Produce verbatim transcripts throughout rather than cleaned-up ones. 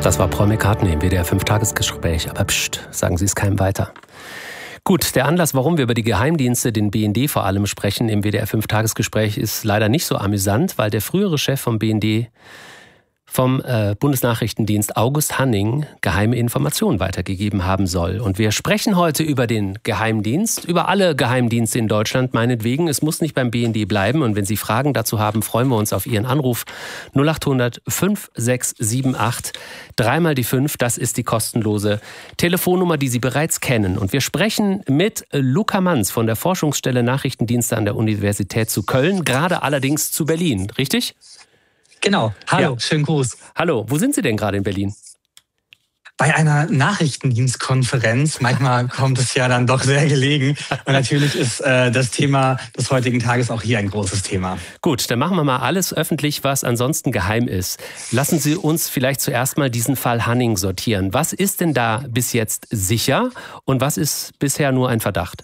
Das war Paul McCartney im W D R fünf Tagesgespräch. Aber pst, sagen Sie es keinem weiter. Gut, der Anlass, warum wir über die Geheimdienste, den B N D vor allem sprechen im W D R fünf Tagesgespräch, ist leider nicht so amüsant, weil der frühere Chef vom B N D, vom äh, Bundesnachrichtendienst August Hanning, geheime Informationen weitergegeben haben soll. Und wir sprechen heute über den Geheimdienst, über alle Geheimdienste in Deutschland, meinetwegen. Es muss nicht beim B N D bleiben. Und wenn Sie Fragen dazu haben, freuen wir uns auf Ihren Anruf. null acht hundert fünf sechs sieben acht, dreimal die fünf, das ist die kostenlose Telefonnummer, die Sie bereits kennen. Und wir sprechen mit Luca Manz von der Forschungsstelle Nachrichtendienste an der Universität zu Köln, gerade allerdings zu Berlin, richtig? Genau. Hallo, ja. Schönen Gruß. Hallo, wo sind Sie denn gerade in Berlin? Bei einer Nachrichtendienstkonferenz. Manchmal kommt es ja dann doch sehr gelegen. Und natürlich ist äh, das Thema des heutigen Tages auch hier ein großes Thema. Gut, dann machen wir mal alles öffentlich, was ansonsten geheim ist. Lassen Sie uns vielleicht zuerst mal diesen Fall Hanning sortieren. Was ist denn da bis jetzt sicher und was ist bisher nur ein Verdacht?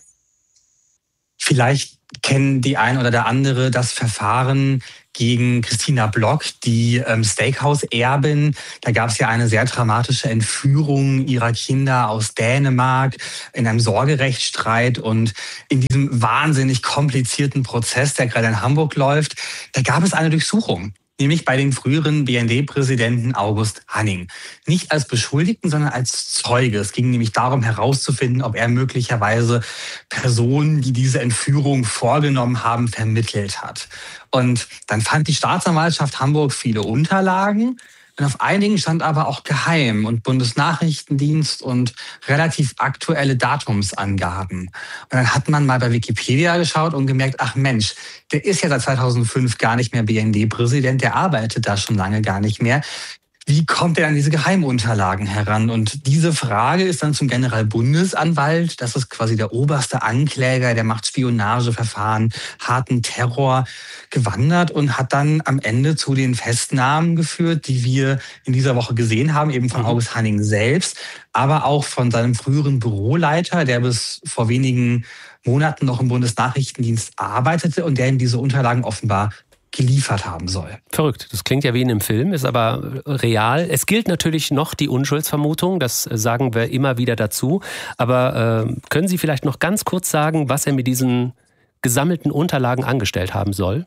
Vielleicht kennen die ein oder der andere das Verfahren gegen Christina Block, die ähm, Steakhouse-Erbin. Da gab es ja eine sehr dramatische Entführung ihrer Kinder aus Dänemark in einem Sorgerechtsstreit. Und in diesem wahnsinnig komplizierten Prozess, der gerade in Hamburg läuft, da gab es eine Durchsuchung. Nämlich bei dem früheren B N D-Präsidenten August Hanning. Nicht als Beschuldigten, sondern als Zeuge. Es ging nämlich darum herauszufinden, ob er möglicherweise Personen, die diese Entführung vorgenommen haben, vermittelt hat. Und dann fand die Staatsanwaltschaft Hamburg viele Unterlagen. Und auf einigen stand aber auch geheim und Bundesnachrichtendienst und relativ aktuelle Datumsangaben. Und dann hat man mal bei Wikipedia geschaut und gemerkt, ach Mensch, der ist ja seit zweitausendfünf gar nicht mehr B N D-Präsident, der arbeitet da schon lange gar nicht mehr. Wie kommt er an diese Geheimunterlagen heran? Und diese Frage ist dann zum Generalbundesanwalt, das ist quasi der oberste Ankläger, der macht Spionageverfahren, harten Terror, gewandert und hat dann am Ende zu den Festnahmen geführt, die wir in dieser Woche gesehen haben, eben von mhm. August Hanning selbst, aber auch von seinem früheren Büroleiter, der bis vor wenigen Monaten noch im Bundesnachrichtendienst arbeitete und der ihm diese Unterlagen offenbar geliefert haben soll. Verrückt. Das klingt ja wie in einem Film, ist aber real. Es gilt natürlich noch die Unschuldsvermutung, das sagen wir immer wieder dazu. Aber äh, können Sie vielleicht noch ganz kurz sagen, was er mit diesen gesammelten Unterlagen angestellt haben soll?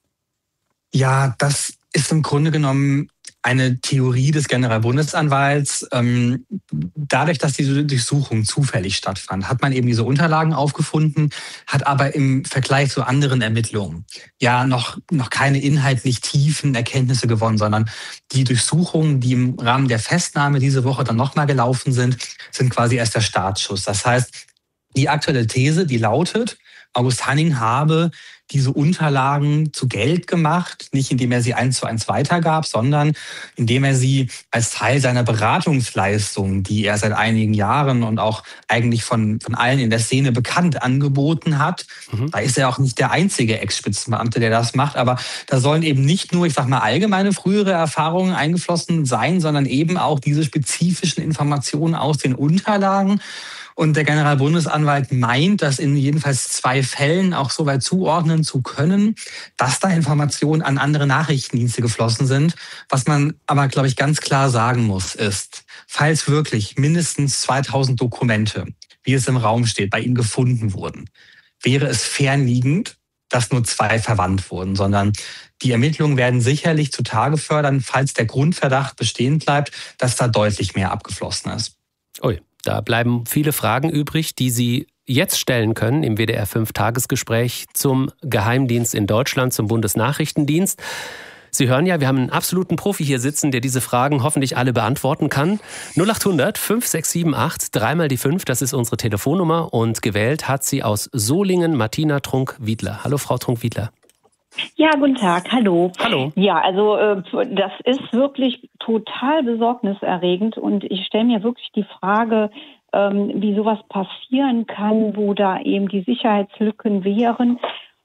Ja, das ist im Grunde genommen eine Theorie des Generalbundesanwalts. Ähm, dadurch, dass diese Durchsuchung zufällig stattfand, hat man eben diese Unterlagen aufgefunden, hat aber im Vergleich zu anderen Ermittlungen ja noch, noch keine inhaltlich tiefen Erkenntnisse gewonnen, sondern die Durchsuchungen, die im Rahmen der Festnahme diese Woche dann nochmal gelaufen sind, sind quasi erst der Startschuss. Das heißt, die aktuelle These, die lautet, August Hanning habe diese Unterlagen zu Geld gemacht, nicht indem er sie eins zu eins weitergab, sondern indem er sie als Teil seiner Beratungsleistung, die er seit einigen Jahren und auch eigentlich von, von allen in der Szene bekannt angeboten hat. Mhm. Da ist er auch nicht der einzige Ex-Spitzenbeamte, der das macht, aber da sollen eben nicht nur, ich sag mal, allgemeine frühere Erfahrungen eingeflossen sein, sondern eben auch diese spezifischen Informationen aus den Unterlagen. Und der Generalbundesanwalt meint, das in jedenfalls zwei Fällen auch so weit zuordnen zu können, dass da Informationen an andere Nachrichtendienste geflossen sind. Was man aber, glaube ich, ganz klar sagen muss, ist, falls wirklich mindestens zweitausend Dokumente, wie es im Raum steht, bei ihm gefunden wurden, wäre es fernliegend, dass nur zwei verwandt wurden, sondern die Ermittlungen werden sicherlich zutage fördern, falls der Grundverdacht bestehen bleibt, dass da deutlich mehr abgeflossen ist. Ui. Da bleiben viele Fragen übrig, die Sie jetzt stellen können im W D R fünf Tagesgespräch zum Geheimdienst in Deutschland, zum Bundesnachrichtendienst. Sie hören ja, wir haben einen absoluten Profi hier sitzen, der diese Fragen hoffentlich alle beantworten kann. null acht hundert fünf sechs sieben acht, dreimal die fünf, das ist unsere Telefonnummer. Und gewählt hat sie aus Solingen Martina Trunk-Wiedler. Hallo Frau Trunk-Wiedler. Ja, guten Tag, hallo. Hallo. Ja, also äh, das ist wirklich total besorgniserregend und ich stelle mir wirklich die Frage, ähm, wie sowas passieren kann, wo da eben die Sicherheitslücken wären.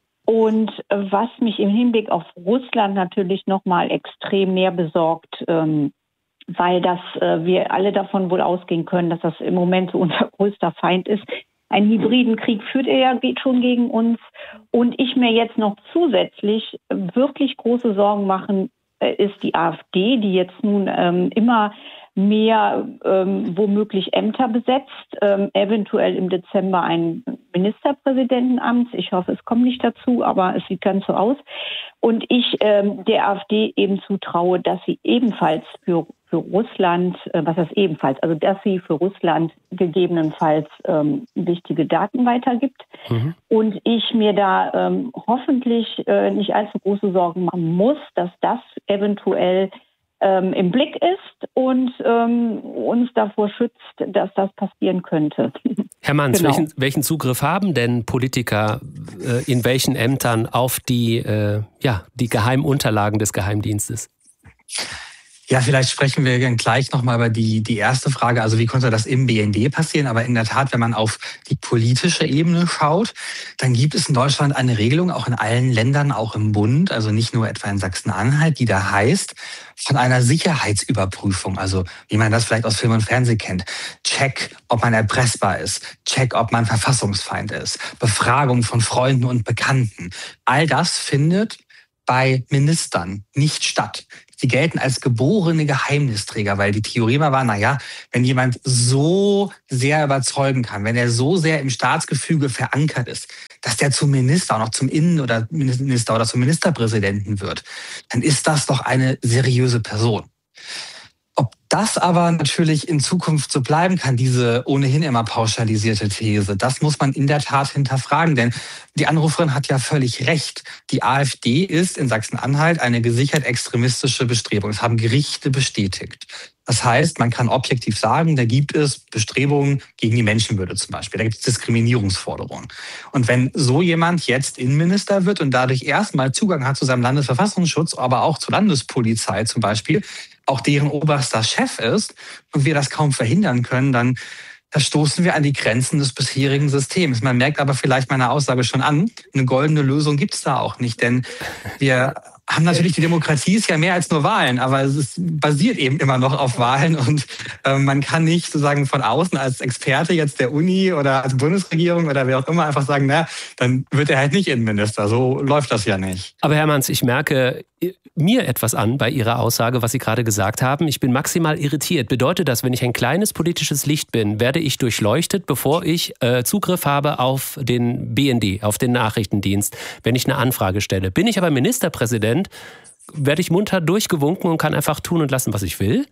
Und äh, was mich im Hinblick auf Russland natürlich nochmal extrem mehr besorgt, ähm, weil das äh, wir alle davon wohl ausgehen können, dass das im Moment so unser größter Feind ist. Einen hybriden Krieg führt er ja geht schon gegen uns. Und ich mir jetzt noch zusätzlich wirklich große Sorgen machen, ist die AfD, die jetzt nun ähm, immer mehr ähm, womöglich Ämter besetzt, ähm, eventuell im Dezember ein Ministerpräsidentenamt. Ich hoffe, es kommt nicht dazu, aber es sieht ganz so aus. Und ich ähm, der AfD eben zutraue, dass sie ebenfalls für, für Russland, äh, was heißt ebenfalls, also dass sie für Russland gegebenenfalls ähm, wichtige Daten weitergibt. Mhm. Und ich mir da ähm, hoffentlich äh, nicht allzu große Sorgen machen muss, dass das eventuell ähm, im Blick ist und ähm, uns davor schützt, dass das passieren könnte. Herr Manns, Genau. welchen, welchen Zugriff haben denn Politiker äh, in welchen Ämtern auf die, äh, ja, die Geheimunterlagen des Geheimdienstes? Ja, vielleicht sprechen wir dann gleich nochmal über die, die erste Frage, also wie konnte das im B N D passieren? Aber in der Tat, wenn man auf die politische Ebene schaut, dann gibt es in Deutschland eine Regelung, auch in allen Ländern, auch im Bund, also nicht nur etwa in Sachsen-Anhalt, die da heißt, von einer Sicherheitsüberprüfung, also wie man das vielleicht aus Film und Fernsehen kennt. Check, ob man erpressbar ist. Check, ob man Verfassungsfeind ist. Befragung von Freunden und Bekannten. All das findet bei Ministern nicht statt. Sie gelten als geborene Geheimnisträger, weil die Theorie immer war, na ja, wenn jemand so sehr überzeugen kann, wenn er so sehr im Staatsgefüge verankert ist, dass der zum Minister, auch noch zum Innen- oder Minister oder zum Ministerpräsidenten wird, dann ist das doch eine seriöse Person. Ob das aber natürlich in Zukunft so bleiben kann, diese ohnehin immer pauschalisierte These, das muss man in der Tat hinterfragen. Denn die Anruferin hat ja völlig recht. Die AfD ist in Sachsen-Anhalt eine gesichert extremistische Bestrebung. Das haben Gerichte bestätigt. Das heißt, man kann objektiv sagen, da gibt es Bestrebungen gegen die Menschenwürde zum Beispiel. Da gibt es Diskriminierungsforderungen. Und wenn so jemand jetzt Innenminister wird und dadurch erstmal Zugang hat zu seinem Landesverfassungsschutz, aber auch zur Landespolizei zum Beispiel, auch deren oberster Chef ist und wir das kaum verhindern können, dann da stoßen wir an die Grenzen des bisherigen Systems. Man merkt aber vielleicht meine Aussage schon an, eine goldene Lösung gibt es da auch nicht, denn wir haben natürlich, die Demokratie ist ja mehr als nur Wahlen, aber es ist, basiert eben immer noch auf Wahlen und äh, man kann nicht sozusagen von außen als Experte jetzt der Uni oder als Bundesregierung oder wer auch immer einfach sagen, na, dann wird er halt nicht Innenminister. So läuft das ja nicht. Aber Herr Manns, ich merke mir etwas an bei Ihrer Aussage, was Sie gerade gesagt haben. Ich bin maximal irritiert. Bedeutet das, wenn ich ein kleines politisches Licht bin, werde ich durchleuchtet, bevor ich äh, Zugriff habe auf den B N D, auf den Nachrichtendienst, wenn ich eine Anfrage stelle? Bin ich aber Ministerpräsident, werde ich munter durchgewunken und kann einfach tun und lassen, was ich will?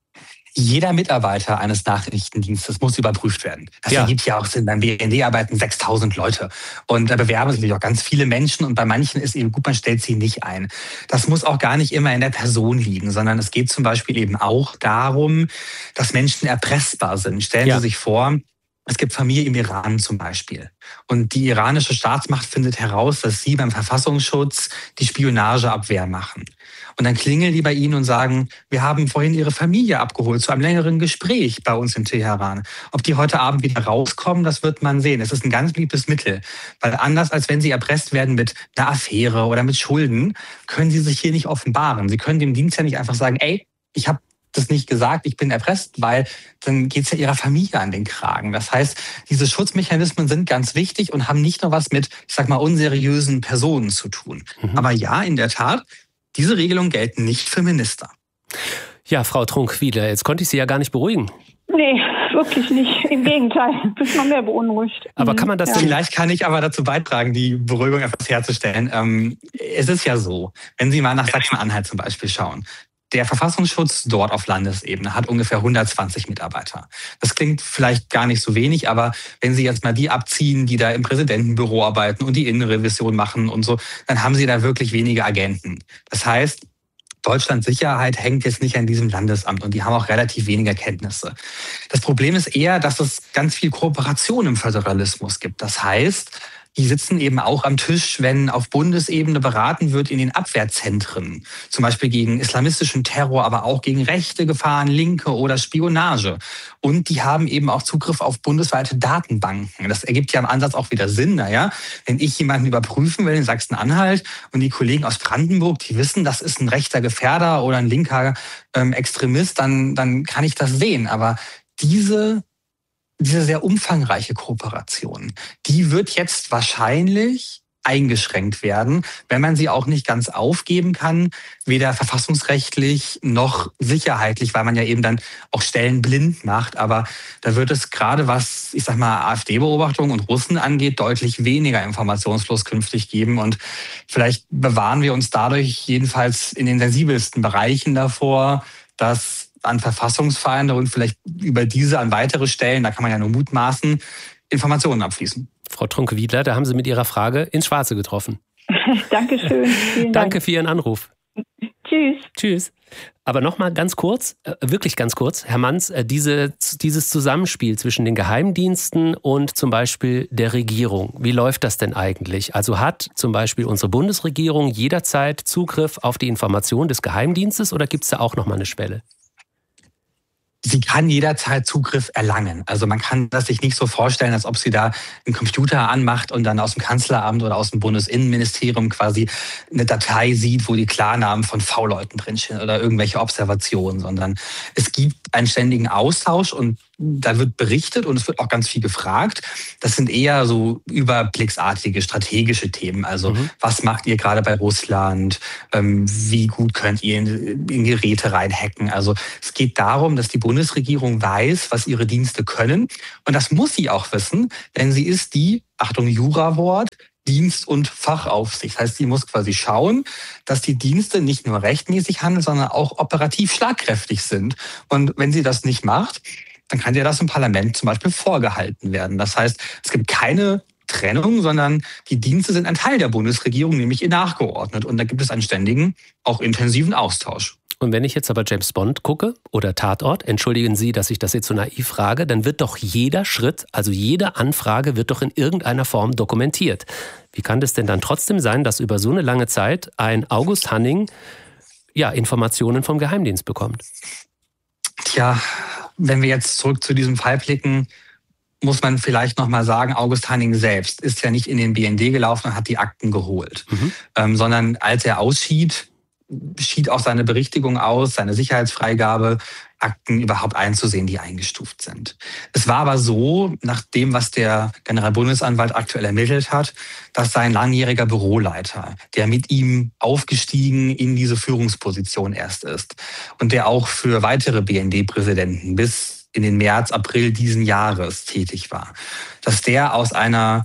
Jeder Mitarbeiter eines Nachrichtendienstes muss überprüft werden. Das ja. ergibt ja auch Sinn. Beim B N D arbeiten sechstausend Leute. Und da bewerben sich natürlich auch ganz viele Menschen. Und bei manchen ist eben gut, man stellt sie nicht ein. Das muss auch gar nicht immer in der Person liegen, sondern es geht zum Beispiel eben auch darum, dass Menschen erpressbar sind. Stellen ja. Sie sich vor, es gibt Familie im Iran zum Beispiel. Und die iranische Staatsmacht findet heraus, dass sie beim Verfassungsschutz die Spionageabwehr machen. Und dann klingeln die bei ihnen und sagen, wir haben vorhin ihre Familie abgeholt zu einem längeren Gespräch bei uns in Teheran. Ob die heute Abend wieder rauskommen, das wird man sehen. Es ist ein ganz beliebtes Mittel. Weil anders als wenn sie erpresst werden mit einer Affäre oder mit Schulden, können sie sich hier nicht offenbaren. Sie können dem Dienst ja nicht einfach sagen, ey, ich habe das nicht gesagt, ich bin erpresst, weil dann geht's ja ihrer Familie an den Kragen. Das heißt, diese Schutzmechanismen sind ganz wichtig und haben nicht nur was mit, ich sag mal, unseriösen Personen zu tun. Mhm. Aber ja, in der Tat, diese Regelungen gelten nicht für Minister. Ja, Frau Trunk-Wiedler, jetzt konnte ich Sie ja gar nicht beruhigen. Nee, wirklich nicht. Im Gegenteil, bin noch mehr beunruhigt. Aber kann man das ja. denn? Vielleicht kann ich aber dazu beitragen, die Beruhigung etwas herzustellen. Ähm, es ist ja so, wenn Sie mal nach Sachsen-Anhalt zum Beispiel schauen, der Verfassungsschutz dort auf Landesebene hat ungefähr hundertzwanzig Mitarbeiter. Das klingt vielleicht gar nicht so wenig, aber wenn Sie jetzt mal die abziehen, die da im Präsidentenbüro arbeiten und die Innenrevision machen und so, dann haben Sie da wirklich wenige Agenten. Das heißt, Deutschlands Sicherheit hängt jetzt nicht an diesem Landesamt und die haben auch relativ wenige Kenntnisse. Das Problem ist eher, dass es ganz viel Kooperation im Föderalismus gibt. Das heißt, die sitzen eben auch am Tisch, wenn auf Bundesebene beraten wird in den Abwehrzentren. Zum Beispiel gegen islamistischen Terror, aber auch gegen rechte Gefahren, Linke oder Spionage. Und die haben eben auch Zugriff auf bundesweite Datenbanken. Das ergibt ja im Ansatz auch wieder Sinn. Naja, wenn ich jemanden überprüfen will in Sachsen-Anhalt und die Kollegen aus Brandenburg, die wissen, das ist ein rechter Gefährder oder ein linker ähm, Extremist, dann, dann kann ich das sehen. Aber diese Diese sehr umfangreiche Kooperation, die wird jetzt wahrscheinlich eingeschränkt werden, wenn man sie auch nicht ganz aufgeben kann, weder verfassungsrechtlich noch sicherheitlich, weil man ja eben dann auch Stellen blind macht. Aber da wird es gerade, was, ich sag mal, AfD-Beobachtung und Russen angeht, deutlich weniger Informationsfluss künftig geben. Und vielleicht bewahren wir uns dadurch jedenfalls in den sensibelsten Bereichen davor, dass an Verfassungsveränderungen vielleicht über diese an weitere Stellen, da kann man ja nur mutmaßen, Informationen abfließen. Frau Trunke-Wiedler, da haben Sie mit Ihrer Frage ins Schwarze getroffen. Dankeschön. Vielen Danke Dank. für Ihren Anruf. Tschüss. Tschüss. Aber nochmal ganz kurz, äh, wirklich ganz kurz, Herr Manz, äh, diese, dieses Zusammenspiel zwischen den Geheimdiensten und zum Beispiel der Regierung, wie läuft das denn eigentlich? Also hat zum Beispiel unsere Bundesregierung jederzeit Zugriff auf die Information des Geheimdienstes oder gibt es da auch nochmal eine Schwelle? Sie kann jederzeit Zugriff erlangen. Also man kann das sich nicht so vorstellen, als ob sie da einen Computer anmacht und dann aus dem Kanzleramt oder aus dem Bundesinnenministerium quasi eine Datei sieht, wo die Klarnamen von V-Leuten drinstehen oder irgendwelche Observationen, sondern es gibt einen ständigen Austausch und da wird berichtet und es wird auch ganz viel gefragt. Das sind eher so überblicksartige, strategische Themen. Also mhm. was macht ihr gerade bei Russland? Ähm, wie gut könnt ihr in, in Geräte reinhacken? Also es geht darum, dass die Bundesregierung weiß, was ihre Dienste können. Und das muss sie auch wissen, denn sie ist die, Achtung, Jurawort, Dienst- und Fachaufsicht. Das heißt, sie muss quasi schauen, dass die Dienste nicht nur rechtmäßig handeln, sondern auch operativ schlagkräftig sind. Und wenn sie das nicht macht, dann kann dir das im Parlament zum Beispiel vorgehalten werden. Das heißt, es gibt keine Trennung, sondern die Dienste sind ein Teil der Bundesregierung, nämlich ihr nachgeordnet. Und da gibt es einen ständigen, auch intensiven Austausch. Und wenn ich jetzt aber James Bond gucke oder Tatort, entschuldigen Sie, dass ich das jetzt so naiv frage, dann wird doch jeder Schritt, also jede Anfrage wird doch in irgendeiner Form dokumentiert. Wie kann das denn dann trotzdem sein, dass über so eine lange Zeit ein August Hanning ja, Informationen vom Geheimdienst bekommt? Tja, wenn wir jetzt zurück zu diesem Fall blicken, muss man vielleicht noch mal sagen, August Hanning selbst ist ja nicht in den B N D gelaufen und hat die Akten geholt, mhm. ähm, sondern als er ausschied, schied auch seine Berichtigung aus, seine Sicherheitsfreigabe, Akten überhaupt einzusehen, die eingestuft sind. Es war aber so, nach dem, was der Generalbundesanwalt aktuell ermittelt hat, dass sein langjähriger Büroleiter, der mit ihm aufgestiegen in diese Führungsposition erst ist und der auch für weitere B N D-Präsidenten bis in den März, April diesen Jahres tätig war, dass der aus einer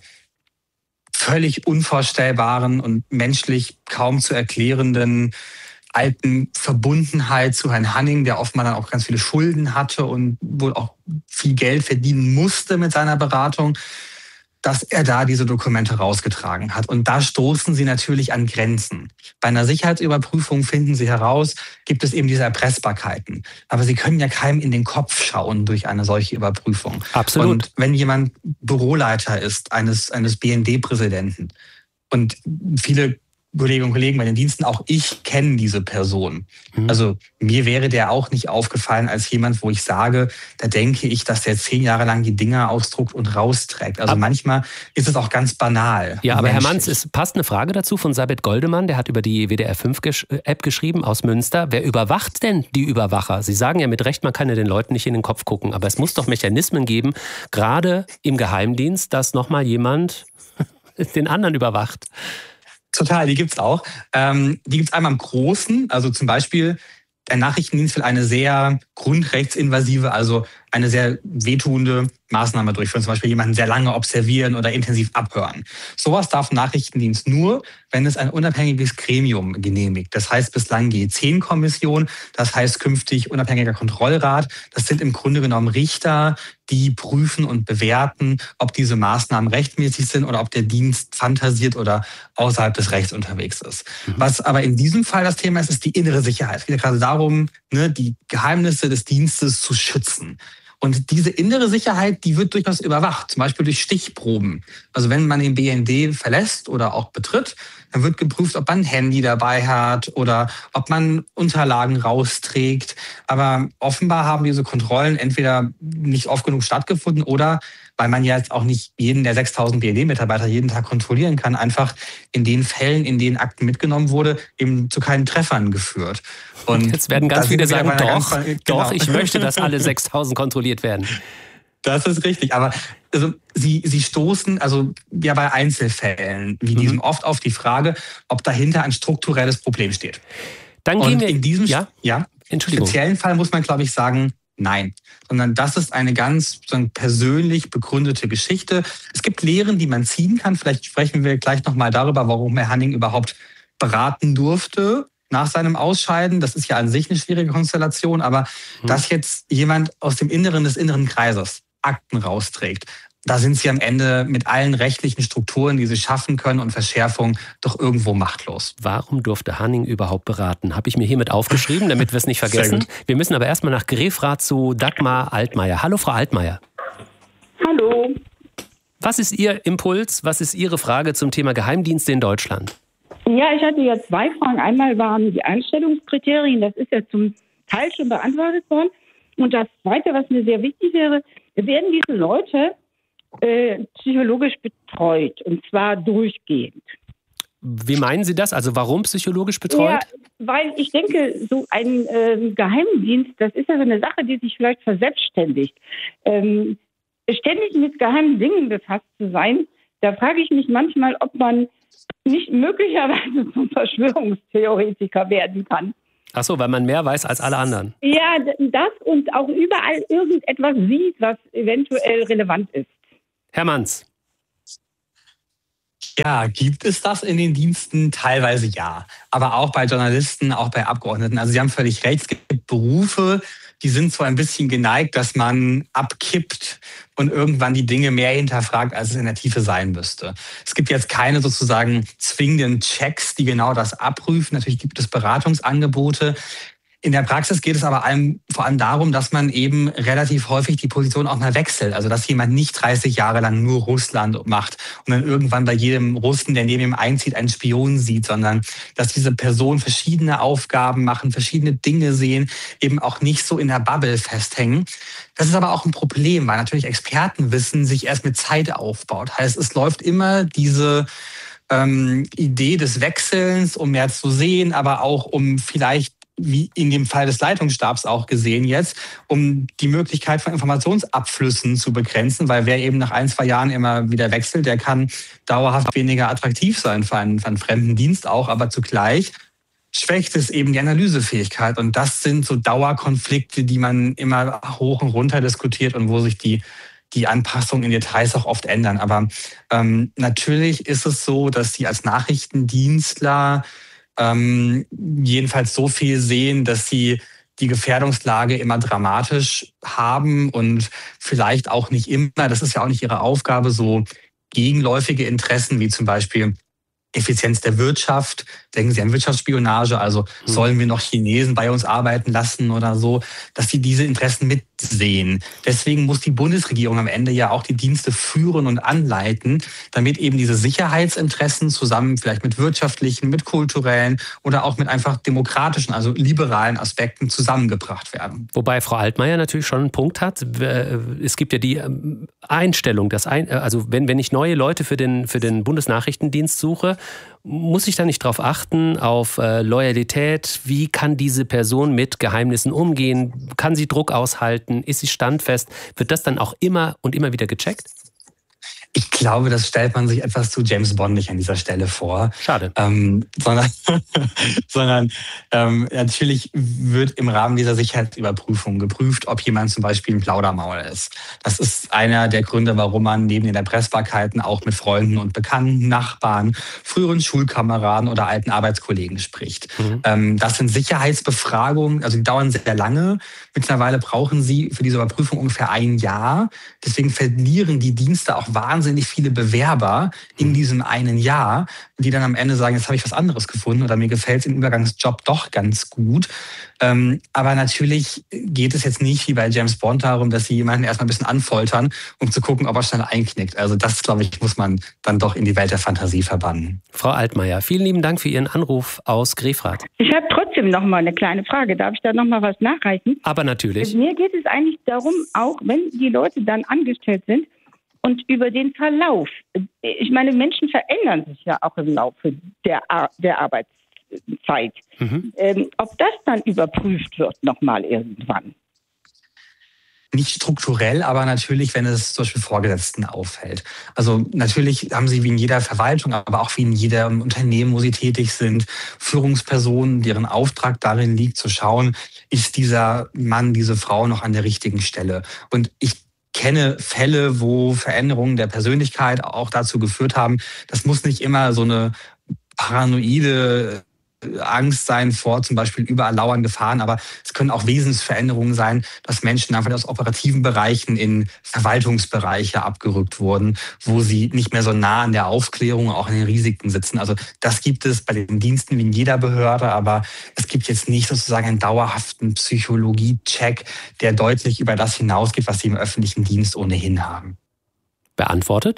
völlig unvorstellbaren und menschlich kaum zu erklärenden alten Verbundenheit zu Herrn Hanning, der offenbar dann auch ganz viele Schulden hatte und wohl auch viel Geld verdienen musste mit seiner Beratung, dass er da diese Dokumente rausgetragen hat. Und da stoßen sie natürlich an Grenzen. Bei einer Sicherheitsüberprüfung finden sie heraus, gibt es eben diese Erpressbarkeiten. Aber sie können ja keinem in den Kopf schauen durch eine solche Überprüfung. Absolut. Und wenn jemand Büroleiter ist eines, eines B N D-Präsidenten und viele Kolleginnen und Kollegen bei den Diensten, auch ich kenne diese Person. Mhm. Also mir wäre der auch nicht aufgefallen als jemand, wo ich sage, da denke ich, dass der zehn Jahre lang die Dinger ausdruckt und rausträgt. Also aber manchmal ist es auch ganz banal. Ja, aber menschlich. Herr Manz, es passt eine Frage dazu von Sabet Goldemann, der hat über die W D R fünf App geschrieben aus Münster. Wer überwacht denn die Überwacher? Sie sagen ja mit Recht, man kann ja den Leuten nicht in den Kopf gucken, aber es muss doch Mechanismen geben, gerade im Geheimdienst, dass nochmal jemand den anderen überwacht. Total, die gibt's auch. Ähm, die gibt's einmal im Großen, also zum Beispiel der Nachrichtendienst will eine sehr grundrechtsinvasive, also eine sehr wehtuende Maßnahme durchführen, zum Beispiel jemanden sehr lange observieren oder intensiv abhören. Sowas darf ein Nachrichtendienst nur, wenn es ein unabhängiges Gremium genehmigt. Das heißt bislang G zehn Kommission, das heißt künftig unabhängiger Kontrollrat. Das sind im Grunde genommen Richter, die prüfen und bewerten, ob diese Maßnahmen rechtmäßig sind oder ob der Dienst fantasiert oder außerhalb des Rechts unterwegs ist. Mhm. Was aber in diesem Fall das Thema ist, ist die innere Sicherheit. Es geht ja gerade darum, ne, die Geheimnisse des Dienstes zu schützen. Und diese innere Sicherheit, die wird durchaus überwacht, zum Beispiel durch Stichproben. Also wenn man den B N D verlässt oder auch betritt, dann wird geprüft, ob man ein Handy dabei hat oder ob man Unterlagen rausträgt. Aber offenbar haben diese Kontrollen entweder nicht oft genug stattgefunden oder, weil man ja jetzt auch nicht jeden der sechstausend B N D-Mitarbeiter jeden Tag kontrollieren kann, einfach in den Fällen, in denen Akten mitgenommen wurde, eben zu keinen Treffern geführt. Und jetzt werden ganz viele sagen, doch, ganz, genau. doch, ich möchte, dass alle sechstausend kontrolliert werden. Das ist richtig. Aber also, Sie, Sie stoßen also ja bei Einzelfällen wie diesem mhm. oft auf die Frage, ob dahinter ein strukturelles Problem steht. Dann gehen Und wir, in diesem ja? Ja, Entschuldigung. speziellen Fall muss man, glaube ich, sagen, nein. Sondern das ist eine ganz so persönlich begründete Geschichte. Es gibt Lehren, die man ziehen kann. Vielleicht sprechen wir gleich nochmal darüber, warum Herr Hanning überhaupt beraten durfte nach seinem Ausscheiden. Das ist ja an sich eine schwierige Konstellation. Aber hm. dass jetzt jemand aus dem Inneren des inneren Kreises Akten rausträgt, da sind sie am Ende mit allen rechtlichen Strukturen, die sie schaffen können und Verschärfung, doch irgendwo machtlos. Warum durfte Hanning überhaupt beraten? Habe ich mir hiermit aufgeschrieben, damit wir es nicht vergessen. Wir müssen aber erstmal nach Grefrath zu Dagmar Altmaier. Hallo, Frau Altmaier. Hallo. Was ist Ihr Impuls? Was ist Ihre Frage zum Thema Geheimdienste in Deutschland? Ja, ich hatte ja zwei Fragen. Einmal waren die Einstellungskriterien, das ist ja zum Teil schon beantwortet worden. Und das Zweite, was mir sehr wichtig wäre, werden diese Leute äh, psychologisch betreut, und zwar durchgehend. Wie meinen Sie das? Also warum psychologisch betreut? Ja, weil ich denke, so ein äh, Geheimdienst, das ist ja so eine Sache, die sich vielleicht verselbstständigt. Ähm, ständig mit geheimen Dingen befasst zu sein, da frage ich mich manchmal, ob man nicht möglicherweise zum Verschwörungstheoretiker werden kann. Ach so, weil man mehr weiß als alle anderen. Ja, das und auch überall irgendetwas sieht, was eventuell relevant ist. Herr Manz. Ja, gibt es das in den Diensten? Teilweise ja. Aber auch bei Journalisten, auch bei Abgeordneten. Also Sie haben völlig recht, es gibt Berufe, die sind so ein bisschen geneigt, dass man abkippt und irgendwann die Dinge mehr hinterfragt, als es in der Tiefe sein müsste. Es gibt jetzt keine sozusagen zwingenden Checks, die genau das abprüfen. Natürlich gibt es Beratungsangebote. In der Praxis geht es aber allem, vor allem darum, dass man eben relativ häufig die Position auch mal wechselt. Also dass jemand nicht dreißig Jahre lang nur Russland macht und dann irgendwann bei jedem Russen, der neben ihm einzieht, einen Spion sieht, sondern dass diese Personen verschiedene Aufgaben machen, verschiedene Dinge sehen, eben auch nicht so in der Bubble festhängen. Das ist aber auch ein Problem, weil natürlich Expertenwissen sich erst mit Zeit aufbaut. Heißt, es läuft immer diese ähm, Idee des Wechselns, um mehr zu sehen, aber auch um vielleicht, wie in dem Fall des Leitungsstabs auch gesehen jetzt, um die Möglichkeit von Informationsabflüssen zu begrenzen, weil wer eben nach ein, zwei Jahren immer wieder wechselt, der kann dauerhaft weniger attraktiv sein für einen, für einen fremden Dienst auch, aber zugleich schwächt es eben die Analysefähigkeit. Und das sind so Dauerkonflikte, die man immer hoch und runter diskutiert und wo sich die die Anpassungen in Details auch oft ändern. Aber ähm, natürlich ist es so, dass Sie als Nachrichtendienstler Ähm, jedenfalls so viel sehen, dass sie die Gefährdungslage immer dramatisch haben und vielleicht auch nicht immer, das ist ja auch nicht ihre Aufgabe, so gegenläufige Interessen wie zum Beispiel Effizienz der Wirtschaft, denken Sie an Wirtschaftsspionage, also sollen wir noch Chinesen bei uns arbeiten lassen oder so, dass sie diese Interessen mitsehen. Deswegen muss die Bundesregierung am Ende ja auch die Dienste führen und anleiten, damit eben diese Sicherheitsinteressen zusammen vielleicht mit wirtschaftlichen, mit kulturellen oder auch mit einfach demokratischen, also liberalen Aspekten zusammengebracht werden. Wobei Frau Altmaier natürlich schon einen Punkt hat. Es gibt ja die Einstellung, dass ein, also wenn, wenn ich neue Leute für den, für den Bundesnachrichtendienst suche, muss ich da nicht darauf achten, auf äh, Loyalität? Wie kann diese Person mit Geheimnissen umgehen? Kann sie Druck aushalten? Ist sie standfest? Wird das dann auch immer und immer wieder gecheckt? Ich glaube, das stellt man sich etwas zu James Bondig an dieser Stelle vor. Schade. Ähm, sondern sondern ähm, natürlich wird im Rahmen dieser Sicherheitsüberprüfung geprüft, ob jemand zum Beispiel ein Plaudermaul ist. Das ist einer der Gründe, warum man neben den Erpressbarkeiten auch mit Freunden und Bekannten, Nachbarn, früheren Schulkameraden oder alten Arbeitskollegen spricht. Mhm. Ähm, das sind Sicherheitsbefragungen, also die dauern sehr lange. Mittlerweile brauchen sie für diese Überprüfung ungefähr ein Jahr. Deswegen verlieren die Dienste auch wahnsinnig viele Bewerber in diesem einen Jahr, die dann am Ende sagen, jetzt habe ich was anderes gefunden oder mir gefällt es im Übergangsjob doch ganz gut. Ähm, aber natürlich geht es jetzt nicht wie bei James Bond darum, dass sie jemanden erstmal ein bisschen anfoltern, um zu gucken, ob er schnell einknickt. Also das, glaube ich, muss man dann doch in die Welt der Fantasie verbannen. Frau Altmaier, vielen lieben Dank für Ihren Anruf aus Grefrath. Ich habe trotzdem noch mal eine kleine Frage. Darf ich da noch mal was nachreichen? Aber natürlich. Mir geht es eigentlich darum, auch wenn die Leute dann angestellt sind, und über den Verlauf. Ich meine, Menschen verändern sich ja auch im Laufe der, Ar- der Arbeitszeit. Mhm. Ähm, ob das dann überprüft wird nochmal irgendwann? Nicht strukturell, aber natürlich, wenn es zum Beispiel Vorgesetzten auffällt. Also natürlich haben sie wie in jeder Verwaltung, aber auch wie in jedem Unternehmen, wo sie tätig sind, Führungspersonen, deren Auftrag darin liegt, zu schauen, ist dieser Mann, diese Frau noch an der richtigen Stelle. Und ich kenne Fälle, wo Veränderungen der Persönlichkeit auch dazu geführt haben, das muss nicht immer so eine paranoide Angst sein vor zum Beispiel überall lauernden Gefahren, aber es können auch Wesensveränderungen sein, dass Menschen einfach aus operativen Bereichen in Verwaltungsbereiche abgerückt wurden, wo sie nicht mehr so nah an der Aufklärung, auch an den Risiken sitzen. Also das gibt es bei den Diensten wie in jeder Behörde, aber es gibt jetzt nicht sozusagen einen dauerhaften Psychologie-Check, der deutlich über das hinausgeht, was sie im öffentlichen Dienst ohnehin haben. Beantwortet?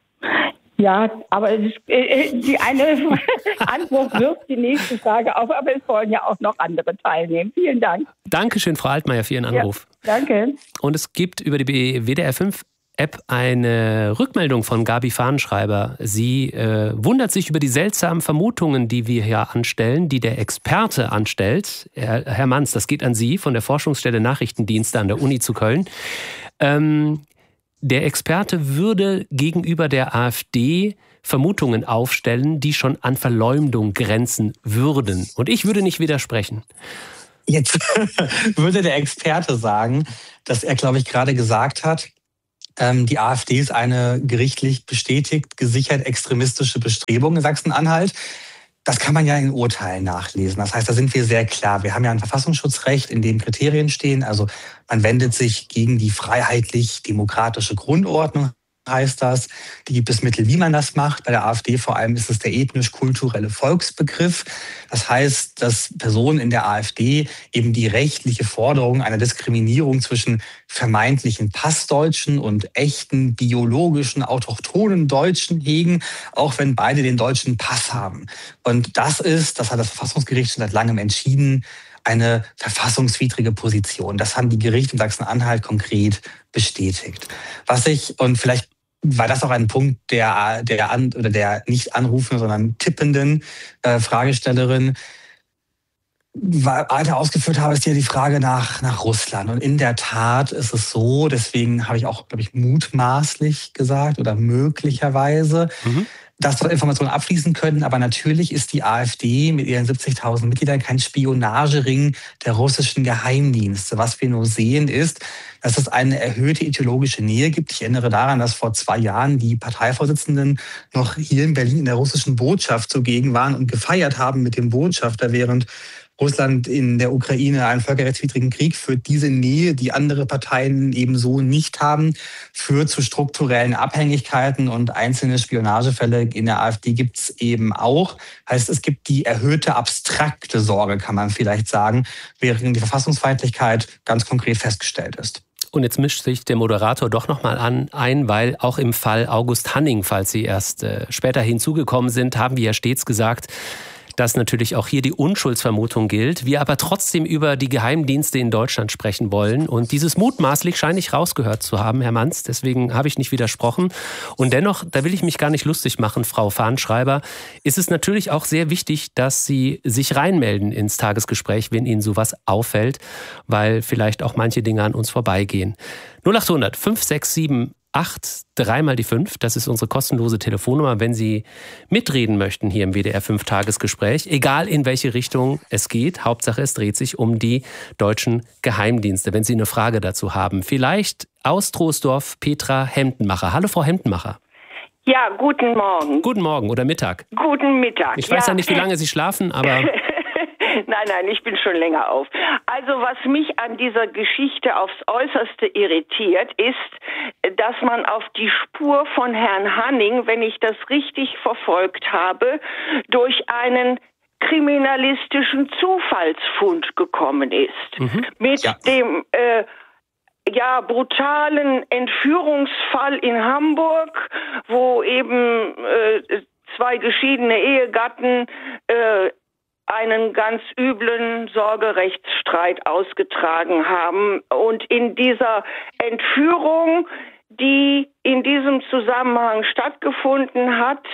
Ja, aber es ist, äh, die eine Antwort wirft die nächste Frage auf, aber es wollen ja auch noch andere teilnehmen. Vielen Dank. Dankeschön, Frau Altmaier, für Ihren Anruf. Ja, danke. Und es gibt über die W D R fünf App eine Rückmeldung von Gabi Fahnenschreiber. Sie äh, wundert sich über die seltsamen Vermutungen, die wir hier anstellen, die der Experte anstellt. Herr, Herr Manz, das geht an Sie von der Forschungsstelle Nachrichtendienste an der Uni zu Köln. Ähm, Der Experte würde gegenüber der AfD Vermutungen aufstellen, die schon an Verleumdung grenzen würden. Und ich würde nicht widersprechen. Jetzt würde der Experte sagen, dass er, glaube ich, gerade gesagt hat, ähm, die AfD ist eine gerichtlich bestätigt, gesichert extremistische Bestrebung in Sachsen-Anhalt. Das kann man ja in Urteilen nachlesen. Das heißt, da sind wir sehr klar. Wir haben ja ein Verfassungsschutzrecht, in dem Kriterien stehen. Also man wendet sich gegen die freiheitlich-demokratische Grundordnung, heißt das. Die gibt es Mittel, wie man das macht. Bei der AfD vor allem ist es der ethnisch-kulturelle Volksbegriff. Das heißt, dass Personen in der AfD eben die rechtliche Forderung einer Diskriminierung zwischen vermeintlichen Passdeutschen und echten biologischen, autochthonen Deutschen hegen, auch wenn beide den deutschen Pass haben. Und das ist, das hat das Verfassungsgericht schon seit langem entschieden, eine verfassungswidrige Position. Das haben die Gerichte in Sachsen-Anhalt konkret bestätigt. Was ich, und vielleicht war das auch ein Punkt der, der, an, oder der nicht anrufenden, sondern tippenden äh, Fragestellerin, weiter ausgeführt habe, ist ja die Frage nach, nach Russland. Und in der Tat ist es so, deswegen habe ich auch, glaube ich, mutmaßlich gesagt oder möglicherweise, mhm. dass dort Informationen abfließen können. Aber natürlich ist die AfD mit ihren siebzigtausend Mitgliedern kein Spionagering der russischen Geheimdienste. Was wir nur sehen ist, dass es eine erhöhte ideologische Nähe gibt. Ich erinnere daran, dass vor zwei Jahren die Parteivorsitzenden noch hier in Berlin in der russischen Botschaft zugegen waren und gefeiert haben mit dem Botschafter, während Russland in der Ukraine einen völkerrechtswidrigen Krieg führt. Diese Nähe, die andere Parteien ebenso nicht haben, führt zu strukturellen Abhängigkeiten, und einzelne Spionagefälle in der AfD gibt es eben auch. Heißt, es gibt die erhöhte abstrakte Sorge, kann man vielleicht sagen, während die Verfassungsfeindlichkeit ganz konkret festgestellt ist. Und jetzt mischt sich der Moderator doch nochmal an ein, weil auch im Fall August Hanning, falls Sie erst äh, später hinzugekommen sind, haben wir ja stets gesagt, dass natürlich auch hier die Unschuldsvermutung gilt, wir aber trotzdem über die Geheimdienste in Deutschland sprechen wollen. Und dieses mutmaßlich scheine ich rausgehört zu haben, Herr Manz, deswegen habe ich nicht widersprochen. Und dennoch, da will ich mich gar nicht lustig machen, Frau Fahnenschreiber, ist es natürlich auch sehr wichtig, dass Sie sich reinmelden ins Tagesgespräch, wenn Ihnen sowas auffällt, weil vielleicht auch manche Dinge an uns vorbeigehen. null acht hundert fünf sechs sieben acht, dreimal die fünf, das ist unsere kostenlose Telefonnummer, wenn Sie mitreden möchten hier im W D R fünf Tagesgespräch, egal in welche Richtung es geht. Hauptsache, es dreht sich um die deutschen Geheimdienste. Wenn Sie eine Frage dazu haben, vielleicht aus Troisdorf Petra Hemdenmacher. Hallo, Frau Hemdenmacher. Ja, guten Morgen. Guten Morgen oder Mittag. Guten Mittag. Ich weiß ja, ja nicht, wie lange Sie schlafen, aber... Nein, nein, ich bin schon länger auf. Also was mich an dieser Geschichte aufs Äußerste irritiert, ist, dass man auf die Spur von Herrn Hanning, wenn ich das richtig verfolgt habe, durch einen kriminalistischen Zufallsfund gekommen ist. Mhm. Mit ja. dem äh, ja, brutalen Entführungsfall in Hamburg, wo eben äh, zwei geschiedene Ehegatten äh, einen ganz üblen Sorgerechtsstreit ausgetragen haben. Und in dieser Entführung, die in diesem Zusammenhang stattgefunden hat,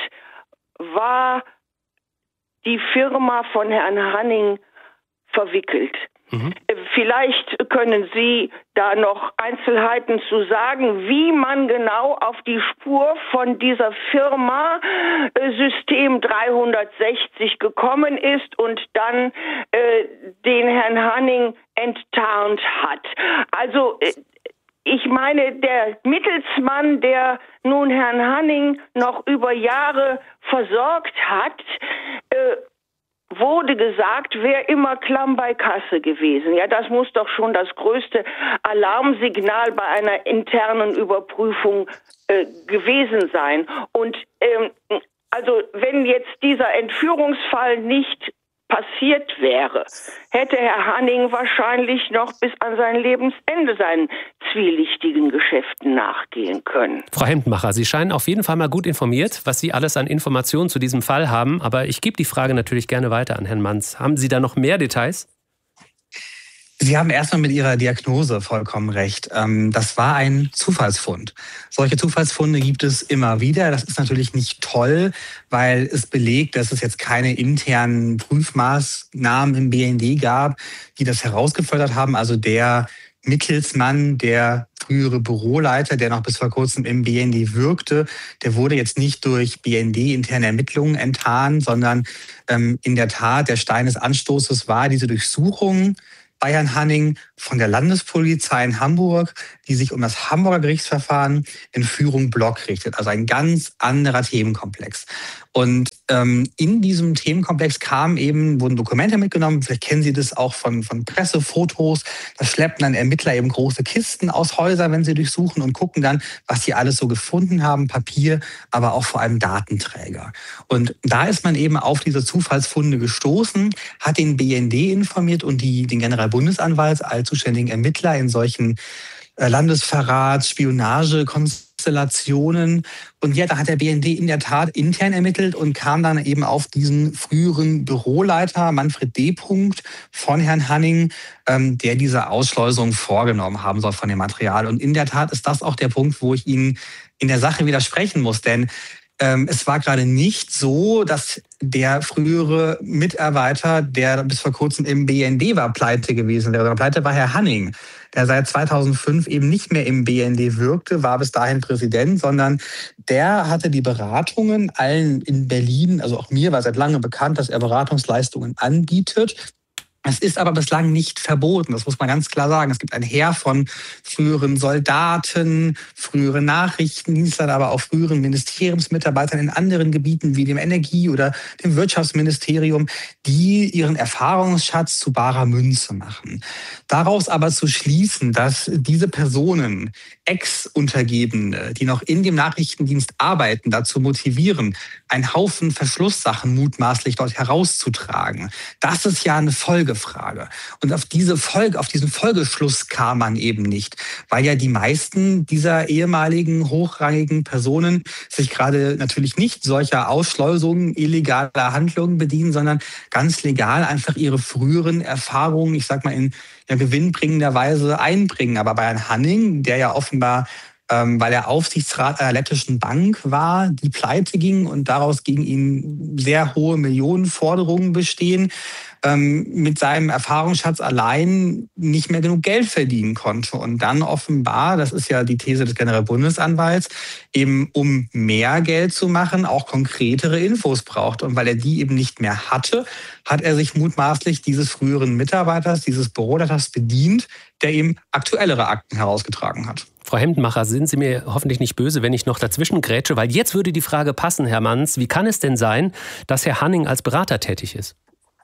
war die Firma von Herrn Hanning verwickelt. Mhm. Vielleicht können Sie da noch Einzelheiten zu sagen, wie man genau auf die Spur von dieser Firma äh, System dreihundertsechzig gekommen ist und dann äh, den Herrn Hanning enttarnt hat. Also äh, ich meine, der Mittelsmann, der nun Herrn Hanning noch über Jahre versorgt hat, äh, wurde gesagt, wäre immer klamm bei Kasse gewesen. Ja, das muss doch schon das größte Alarmsignal bei einer internen Überprüfung äh, gewesen sein. Und ähm, also wenn jetzt dieser Entführungsfall nicht passiert wäre, hätte Herr Hanning wahrscheinlich noch bis an sein Lebensende seinen zwielichtigen Geschäften nachgehen können. Frau Hemdenmacher, Sie scheinen auf jeden Fall mal gut informiert, was Sie alles an Informationen zu diesem Fall haben. Aber ich gebe die Frage natürlich gerne weiter an Herrn Manz. Haben Sie da noch mehr Details? Sie haben erstmal mit Ihrer Diagnose vollkommen recht. Das war ein Zufallsfund. Solche Zufallsfunde gibt es immer wieder. Das ist natürlich nicht toll, weil es belegt, dass es jetzt keine internen Prüfmaßnahmen im B N D gab, die das herausgefördert haben. Also der Mittelsmann, der frühere Büroleiter, der noch bis vor kurzem im B N D wirkte, der wurde jetzt nicht durch B N D-interne Ermittlungen enttarnt, sondern ähm, in der Tat der Stein des Anstoßes war diese Durchsuchung bei Herrn Hanning von der Landespolizei in Hamburg, die sich um das Hamburger Gerichtsverfahren Entführung Block richtet. Also ein ganz anderer Themenkomplex. Und ähm, in diesem Themenkomplex kamen eben, wurden Dokumente mitgenommen. Vielleicht kennen Sie das auch von, von Pressefotos. Da schleppen dann Ermittler eben große Kisten aus Häusern, wenn sie durchsuchen und gucken dann, was sie alles so gefunden haben. Papier, aber auch vor allem Datenträger. Und da ist man eben auf diese Zufallsfunde gestoßen, hat den B N D informiert und die, den Generalbundesanwalt als zuständigen Ermittler in solchen äh, Landesverrats-, Spionage-Konstellationen. Und ja, da hat der B N D in der Tat intern ermittelt und kam dann eben auf diesen früheren Büroleiter Manfred D. von Herrn Hanning, ähm, der diese Ausschleusung vorgenommen haben soll von dem Material. Und in der Tat ist das auch der Punkt, wo ich Ihnen in der Sache widersprechen muss, denn ähm, es war gerade nicht so, dass der frühere Mitarbeiter, der bis vor kurzem im B N D war, pleite gewesen wäre. Pleite war Herr Hanning, der seit zweitausendfünf eben nicht mehr im B N D wirkte, war bis dahin Präsident, sondern der hatte die Beratungen allen in Berlin, also auch mir war seit langem bekannt, dass er Beratungsleistungen anbietet. Es ist aber bislang nicht verboten, das muss man ganz klar sagen. Es gibt ein Heer von früheren Soldaten, früheren Nachrichtendienstlern, aber auch früheren Ministeriumsmitarbeitern in anderen Gebieten wie dem Energie- oder dem Wirtschaftsministerium, die ihren Erfahrungsschatz zu barer Münze machen. Daraus aber zu schließen, dass diese Personen, Ex-Untergebene, die noch in dem Nachrichtendienst arbeiten, dazu motivieren, einen Haufen Verschlusssachen mutmaßlich dort herauszutragen, das ist ja eine Folge. Frage. Und auf diese Folge, auf diesen Folgeschluss kam man eben nicht, weil ja die meisten dieser ehemaligen hochrangigen Personen sich gerade natürlich nicht solcher Ausschleusungen, illegaler Handlungen bedienen, sondern ganz legal einfach ihre früheren Erfahrungen, ich sag mal in ja, gewinnbringender Weise einbringen. Aber bei Herrn Hanning, der ja offenbar ähm, weil er Aufsichtsrat einer lettischen Bank war, die pleite ging und daraus gegen ihn sehr hohe Millionenforderungen bestehen, ähm, mit seinem Erfahrungsschatz allein nicht mehr genug Geld verdienen konnte. Und dann offenbar, das ist ja die These des Generalbundesanwalts, eben um mehr Geld zu machen, auch konkretere Infos braucht. Und weil er die eben nicht mehr hatte, hat er sich mutmaßlich dieses früheren Mitarbeiters, dieses Büroleiters bedient, der ihm aktuellere Akten herausgetragen hat. Frau Hemdenmacher, sind Sie mir hoffentlich nicht böse, wenn ich noch dazwischen grätsche, weil jetzt würde die Frage passen, Herr Manz, wie kann es denn sein, dass Herr Hanning als Berater tätig ist?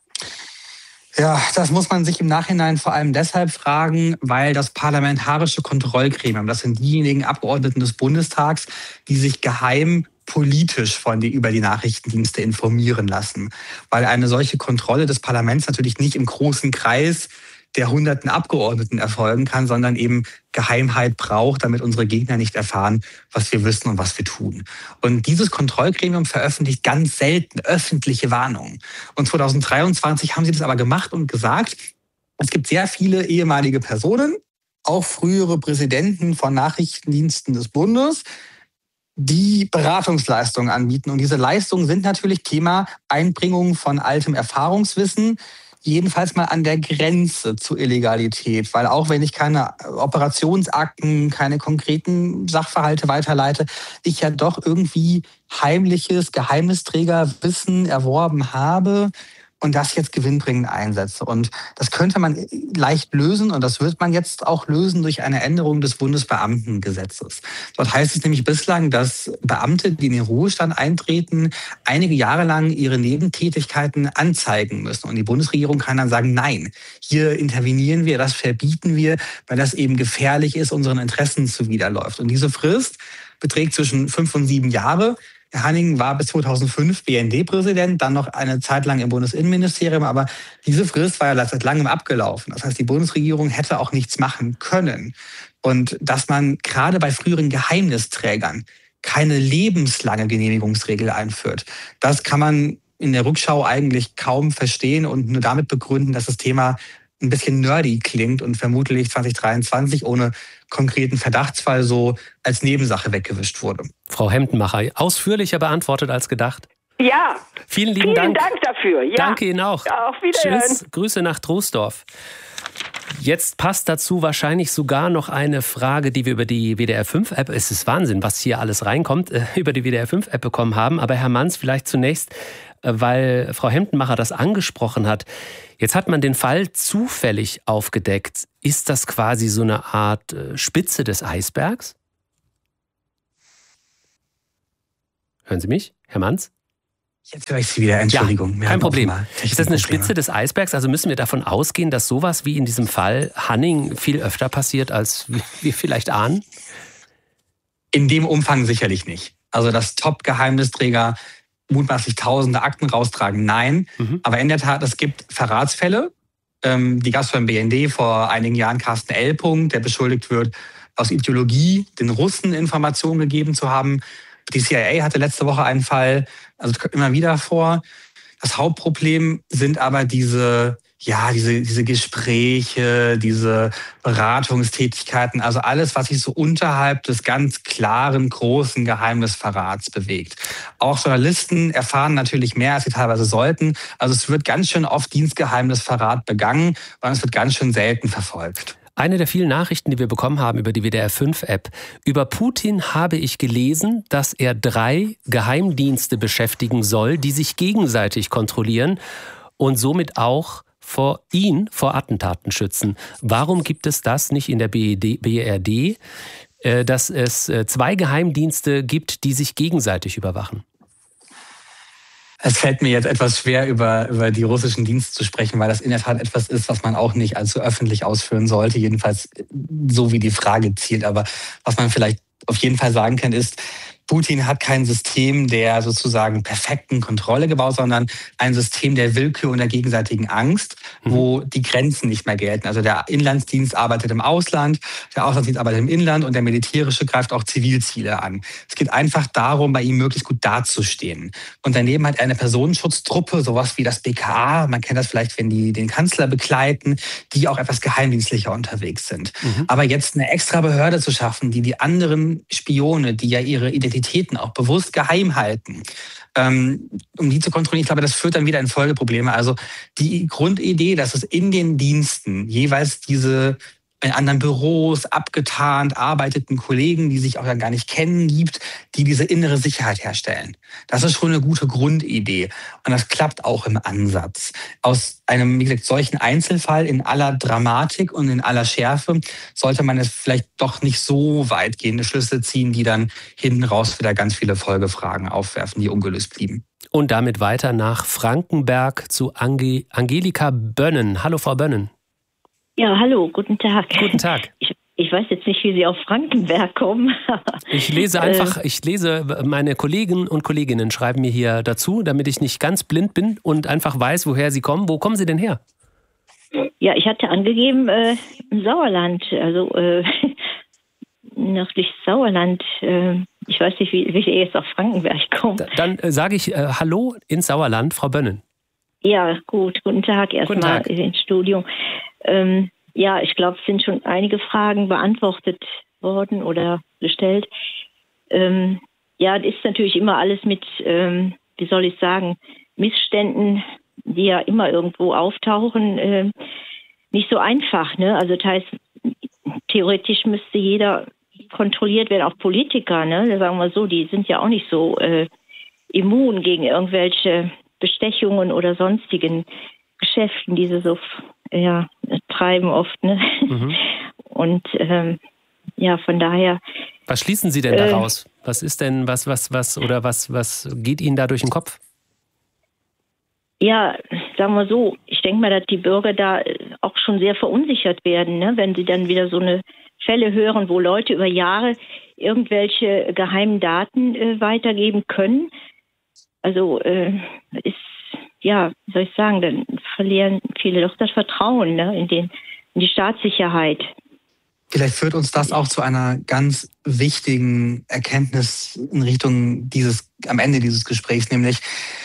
Ja, das muss man sich im Nachhinein vor allem deshalb fragen, weil das Parlamentarische Kontrollgremium, das sind diejenigen Abgeordneten des Bundestags, die sich geheim politisch von die, über die Nachrichtendienste informieren lassen. Weil eine solche Kontrolle des Parlaments natürlich nicht im großen Kreis der hunderten Abgeordneten erfolgen kann, sondern eben Geheimheit braucht, damit unsere Gegner nicht erfahren, was wir wissen und was wir tun. Und dieses Kontrollgremium veröffentlicht ganz selten öffentliche Warnungen. Und zweitausenddreiundzwanzig haben sie das aber gemacht und gesagt, es gibt sehr viele ehemalige Personen, auch frühere Präsidenten von Nachrichtendiensten des Bundes, die Beratungsleistungen anbieten. Und diese Leistungen sind natürlich Thema Einbringung von altem Erfahrungswissen, jedenfalls mal an der Grenze zur Illegalität. Weil auch wenn ich keine Operationsakten, keine konkreten Sachverhalte weiterleite, ich ja doch irgendwie heimliches Geheimnisträgerwissen erworben habe und das jetzt gewinnbringend einsetze. Und das könnte man leicht lösen und das wird man jetzt auch lösen durch eine Änderung des Bundesbeamtengesetzes. Dort heißt es nämlich bislang, dass Beamte, die in den Ruhestand eintreten, einige Jahre lang ihre Nebentätigkeiten anzeigen müssen. Und die Bundesregierung kann dann sagen, nein, hier intervenieren wir, das verbieten wir, weil das eben gefährlich ist, unseren Interessen zuwiderläuft. Und diese Frist beträgt zwischen fünf und sieben Jahre. Herr Hanning war bis zweitausendfünf B N D-Präsident, dann noch eine Zeit lang im Bundesinnenministerium, aber diese Frist war ja seit langem abgelaufen. Das heißt, die Bundesregierung hätte auch nichts machen können. Und dass man gerade bei früheren Geheimnisträgern keine lebenslange Genehmigungsregel einführt, das kann man in der Rückschau eigentlich kaum verstehen und nur damit begründen, dass das Thema ein bisschen nerdy klingt und vermutlich zwanzig dreiundzwanzig ohne konkreten Verdachtsfall so als Nebensache weggewischt wurde. Frau Hemdenmacher, ausführlicher beantwortet als gedacht. Ja. Vielen lieben Vielen Dank. Dank dafür. Ja. Danke Ihnen auch. Auf Wiederhören. Tschüss. Grüße nach Troisdorf. Jetzt passt dazu wahrscheinlich sogar noch eine Frage, die wir über die W D R fünf App, es ist Wahnsinn, was hier alles reinkommt, über die W D R fünf App bekommen haben. Aber Herr Manz, vielleicht zunächst, weil Frau Hemdenmacher das angesprochen hat. Jetzt hat man den Fall zufällig aufgedeckt. Ist das quasi so eine Art Spitze des Eisbergs? Hören Sie mich, Herr Manz? Jetzt höre ich Sie wieder, Entschuldigung. Ja, kein Problem. Ist das eine Spitze des Eisbergs? Also müssen wir davon ausgehen, dass sowas wie in diesem Fall Hanning viel öfter passiert, als wir vielleicht ahnen? In dem Umfang sicherlich nicht. Also dass Top-Geheimnisträger mutmaßlich tausende Akten raustragen, nein. Mhm. Aber in der Tat, es gibt Verratsfälle. Ähm, die gab es beim B N D vor einigen Jahren, Carsten L. der beschuldigt wird, aus Ideologie den Russen Informationen gegeben zu haben. Die C I A hatte letzte Woche einen Fall, also das kommt immer wieder vor. Das Hauptproblem sind aber diese, ja, diese, diese Gespräche, diese Beratungstätigkeiten, also alles, was sich so unterhalb des ganz klaren, großen Geheimnisverrats bewegt. Auch Journalisten erfahren natürlich mehr, als sie teilweise sollten. Also es wird ganz schön oft Dienstgeheimnisverrat begangen und es wird ganz schön selten verfolgt. Eine der vielen Nachrichten, die wir bekommen haben über die W D R fünf App. Über Putin habe ich gelesen, dass er drei Geheimdienste beschäftigen soll, die sich gegenseitig kontrollieren und somit auch vor ihn vor Attentaten schützen. Warum gibt es das nicht in der B R D, dass es zwei Geheimdienste gibt, die sich gegenseitig überwachen? Es fällt mir jetzt etwas schwer, über, über die russischen Dienste zu sprechen, weil das in der Tat etwas ist, was man auch nicht allzu öffentlich ausführen sollte. Jedenfalls so, wie die Frage zielt. Aber was man vielleicht auf jeden Fall sagen kann, ist, Putin hat kein System der sozusagen perfekten Kontrolle gebaut, sondern ein System der Willkür und der gegenseitigen Angst, wo die Grenzen nicht mehr gelten. Also der Inlandsdienst arbeitet im Ausland, der Auslandsdienst arbeitet im Inland und der militärische greift auch Zivilziele an. Es geht einfach darum, bei ihm möglichst gut dazustehen. Und daneben hat er eine Personenschutzdruppe, sowas wie das B K A, man kennt das vielleicht, wenn die den Kanzler begleiten, die auch etwas geheimdienstlicher unterwegs sind. Mhm. Aber jetzt eine extra Behörde zu schaffen, die die anderen Spione, die ja ihre Identität auch bewusst geheim halten, ähm, um die zu kontrollieren. Ich glaube, das führt dann wieder in Folgeprobleme. Also die Grundidee, dass es in den Diensten jeweils diese in anderen Büros abgetarnt arbeiteten Kollegen, die sich auch dann gar nicht kennen, gibt, die diese innere Sicherheit herstellen. Das ist schon eine gute Grundidee. Und das klappt auch im Ansatz. Aus einem, wie gesagt, solchen Einzelfall in aller Dramatik und in aller Schärfe sollte man es vielleicht doch nicht so weitgehende Schlüsse ziehen, die dann hinten raus wieder ganz viele Folgefragen aufwerfen, die ungelöst blieben. Und damit weiter nach Frankenberg zu Ange- Angelika Bönnen. Hallo, Frau Bönnen. Ja, hallo, guten Tag. Guten Tag. Ich, ich weiß jetzt nicht, wie Sie auf Frankenberg kommen. Ich lese einfach, ich lese, meine Kollegen und Kolleginnen schreiben mir hier dazu, damit ich nicht ganz blind bin und einfach weiß, woher Sie kommen. Wo kommen Sie denn her? Ja, ich hatte angegeben, äh, im Sauerland, also äh, nördliches Sauerland. Äh, ich weiß nicht, wie, wie Sie jetzt auf Frankenberg kommen. Dann äh, sage ich äh, Hallo ins Sauerland, Frau Bönnen. Ja, gut, guten Tag erstmal ins Studio. Ähm, ja, ich glaube, es sind schon einige Fragen beantwortet worden oder gestellt. Ähm, ja, das ist natürlich immer alles mit, ähm, wie soll ich sagen, Missständen die ja immer irgendwo auftauchen, äh, nicht so einfach. Ne? Also das heißt, theoretisch müsste jeder kontrolliert werden, auch Politiker. Ne? Sagen wir so, die sind ja auch nicht so äh, immun gegen irgendwelche Bestechungen oder sonstigen Geschäften, die sie so ja, treiben oft. Ne? Mhm. Und ähm, ja, von daher. Was schließen Sie denn äh, daraus? Was ist denn, was, was, was, oder was, was geht Ihnen da durch den Kopf? Ja, sagen wir so, ich denke mal, dass die Bürger da auch schon sehr verunsichert werden, ne? Wenn sie dann wieder so eine Fälle hören, wo Leute über Jahre irgendwelche geheimen Daten äh, weitergeben können. Also äh, ist, ja, wie soll ich sagen, dann verlieren viele doch das Vertrauen, ne? in, den, in die Staatssicherheit. Vielleicht führt uns das auch zu einer ganz wichtigen Erkenntnis in Richtung dieses, am Ende dieses Gesprächs, nämlich